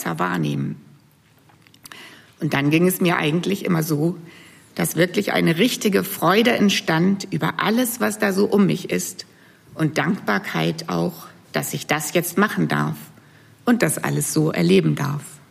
besser wahrnehmen. Und dann ging es mir eigentlich immer so, dass wirklich eine richtige Freude entstand über alles, was da so um mich ist und Dankbarkeit auch, dass ich das jetzt machen darf und das alles so erleben darf.